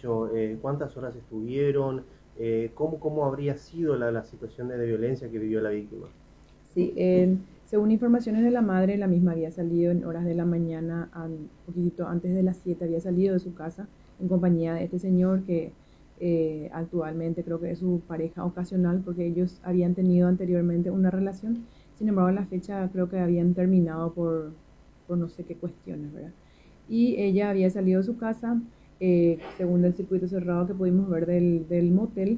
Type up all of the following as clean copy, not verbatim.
dicho? ¿Cuántas horas estuvieron? ¿Cómo habría sido la situación de violencia que vivió la víctima? Sí, según informaciones de la madre, la misma había salido en horas de la mañana, un poquitito antes de las 7, había salido de su casa en compañía de este señor que actualmente creo que es su pareja ocasional, porque ellos habían tenido anteriormente una relación. Sin embargo, a la fecha creo que habían terminado por no sé qué cuestiones, ¿verdad? Y ella había salido de su casa, según el circuito cerrado que pudimos ver del motel,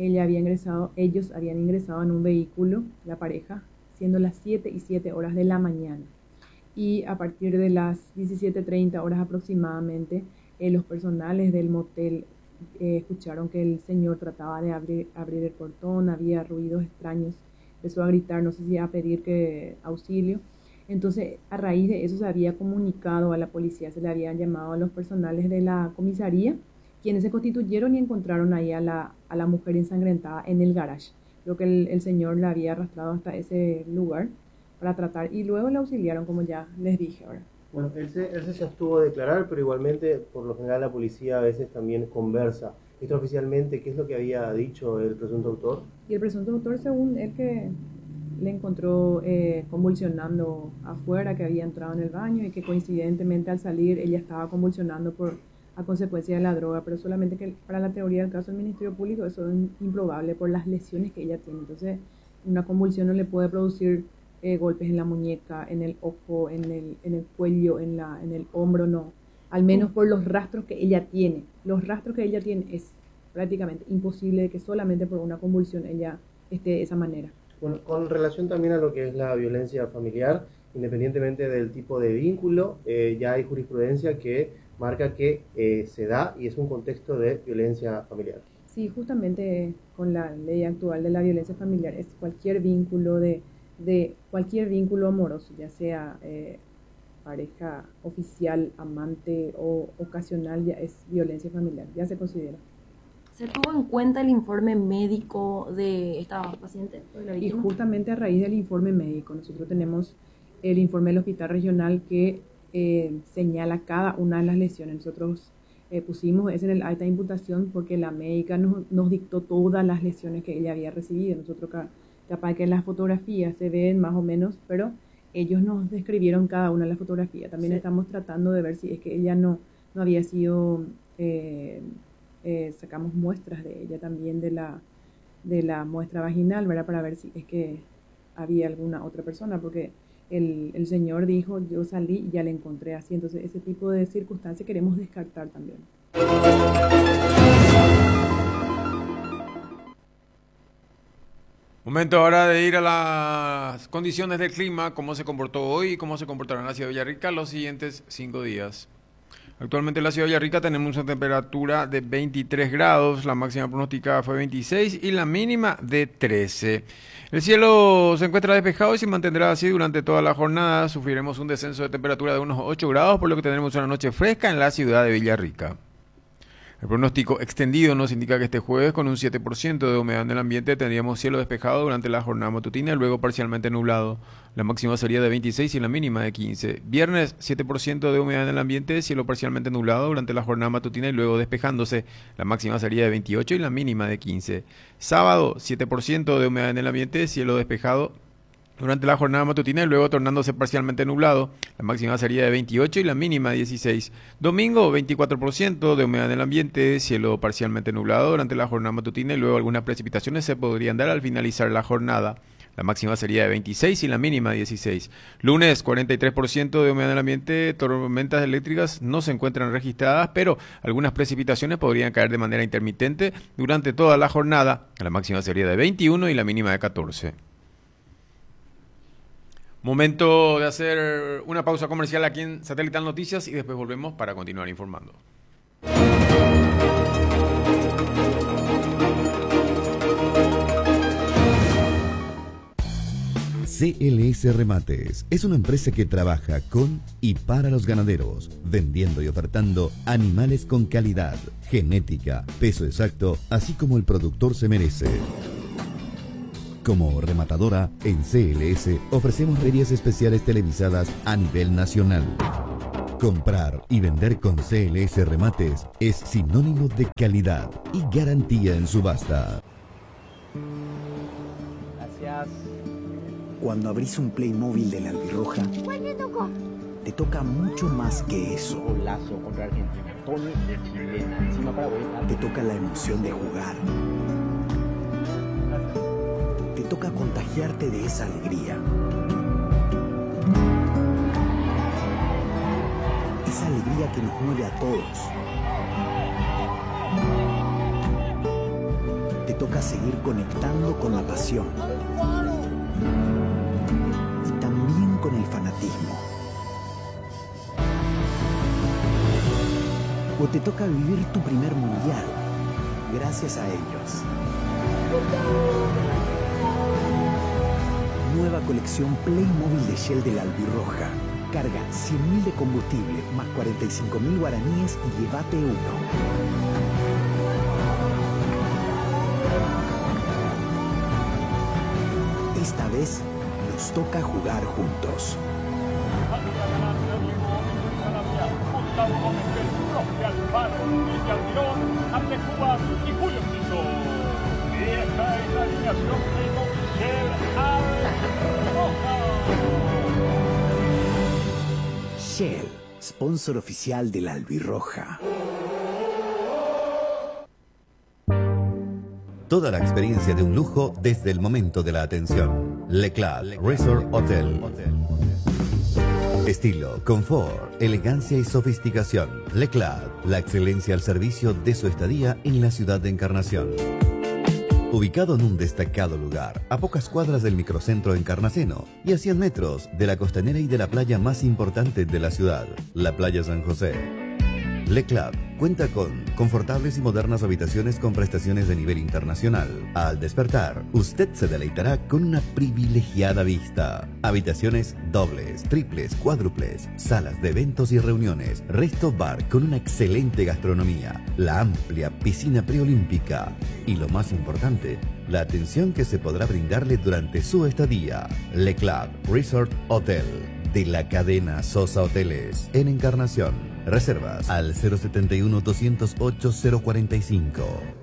ellos habían ingresado en un vehículo, la pareja, siendo las 7:07 de la mañana. Y a partir de las 17:30 aproximadamente, los personales del motel escucharon que el señor trataba de abrir el portón, había ruidos extraños, empezó a gritar, no sé si a pedir auxilio. Entonces, a raíz de eso se había comunicado a la policía, se le habían llamado a los personales de la comisaría, quienes se constituyeron y encontraron ahí a la mujer ensangrentada en el garage. Creo que el señor la había arrastrado hasta ese lugar para tratar y luego le auxiliaron, como ya les dije ahora. Bueno, él se abstuvo de declarar, pero igualmente, por lo general, la policía a veces también conversa. Extraoficialmente, ¿qué es lo que había dicho el presunto autor? Y el presunto autor, según él, que le encontró convulsionando afuera, que había entrado en el baño y que coincidentemente al salir ella estaba convulsionando a consecuencia de la droga, pero solamente que para la teoría del caso del Ministerio Público eso es improbable por las lesiones que ella tiene. Entonces, una convulsión no le puede producir golpes en la muñeca, en el ojo, en el cuello, en el hombro, no. Al menos por los rastros que ella tiene. Los rastros que ella tiene es prácticamente imposible de que solamente por una convulsión ella esté de esa manera. Bueno, con relación también a lo que es la violencia familiar, independientemente del tipo de vínculo, ya hay jurisprudencia que marca que se da y es un contexto de violencia familiar. Sí, justamente con la ley actual de la violencia familiar es cualquier vínculo de cualquier vínculo amoroso, ya sea pareja oficial, amante o ocasional, ya es violencia familiar, ya se considera. ¿Se tuvo en cuenta el informe médico de esta paciente? Y justamente a raíz del informe médico, nosotros tenemos el informe del hospital regional que señala cada una de las lesiones. Nosotros pusimos eso en el acta de imputación porque la médica nos dictó todas las lesiones que ella había recibido. Nosotros capaz que las fotografías se ven más o menos, pero ellos nos describieron cada una de las fotografías. También sí. Estamos tratando de ver si es que ella no había sido... sacamos muestras de ella también de la muestra vaginal, ¿verdad? Para ver si es que había alguna otra persona, porque el señor dijo, yo salí y ya le encontré así. Entonces ese tipo de circunstancias queremos descartar también. Momento ahora de ir a las condiciones del clima, cómo se comportó hoy y cómo se comportará en la ciudad de Villarrica los siguientes 5 días. Actualmente en la ciudad de Villarrica tenemos una temperatura de 23 grados, la máxima pronosticada fue 26 y la mínima de 13. El cielo se encuentra despejado y se mantendrá así durante toda la jornada. Sufriremos un descenso de temperatura de unos 8 grados, por lo que tendremos una noche fresca en la ciudad de Villarrica. El pronóstico extendido nos indica que este jueves, con un 7% de humedad en el ambiente, tendríamos cielo despejado durante la jornada matutina y luego parcialmente nublado. La máxima sería de 26 y la mínima de 15. Viernes, 7% de humedad en el ambiente, cielo parcialmente nublado durante la jornada matutina y luego despejándose. La máxima sería de 28 y la mínima de 15. Sábado, 7% de humedad en el ambiente, cielo despejado durante la jornada matutina y luego tornándose parcialmente nublado. La máxima sería de 28 y la mínima de 16. Domingo, 24% de humedad en el ambiente, cielo parcialmente nublado durante la jornada matutina y luego algunas precipitaciones se podrían dar al finalizar la jornada. La máxima sería de 26 y la mínima de 16. Lunes, 43% de humedad en el ambiente, tormentas eléctricas no se encuentran registradas, pero algunas precipitaciones podrían caer de manera intermitente durante toda la jornada. La máxima sería de 21 y la mínima de 14. Momento de hacer una pausa comercial aquí en Satelital Noticias y después volvemos para continuar informando. CLS Remates es una empresa que trabaja con y para los ganaderos, vendiendo y ofertando animales con calidad, genética, peso exacto, así como el productor se merece. Como rematadora, en CLS ofrecemos ferias especiales televisadas a nivel nacional. Comprar y vender con CLS Remates es sinónimo de calidad y garantía en subasta. Gracias. Cuando abrís un Playmobil de la Albirroja, ¿Cuál te tocó? te toca mucho más que eso. Golazo contra Argentina. Tony de chilena. Encima Paraguay. Te toca la emoción de jugar. Te toca contagiarte de esa alegría. Esa alegría que nos mueve a todos. Te toca seguir conectando con la pasión. Y también con el fanatismo. O te toca vivir tu primer mundial, gracias a ellos. Nueva colección Playmobil de Shell de la Albirroja. Carga 100.000 de combustible más 45.000 guaraníes y llévate uno. Esta vez nos toca jugar juntos. Shell, sponsor oficial de la Albirroja. Toda la experiencia de un lujo desde el momento de la atención. Le Club Resort Hotel. Estilo, confort, elegancia y sofisticación. Le Club, la excelencia al servicio de su estadía en la ciudad de Encarnación. Ubicado en un destacado lugar, a pocas cuadras del microcentro encarnaceno y a 100 metros de la costanera y de la playa más importante de la ciudad, la Playa San José. Le Club cuenta con confortables y modernas habitaciones con prestaciones de nivel internacional. Al despertar, usted se deleitará con una privilegiada vista. Habitaciones dobles, triples, cuádruples, salas de eventos y reuniones, resto bar con una excelente gastronomía, la amplia piscina preolímpica y lo más importante, la atención que se podrá brindarle durante su estadía. Le Club Resort Hotel de la cadena Sosa Hoteles en Encarnación. Reservas al 071 208 045.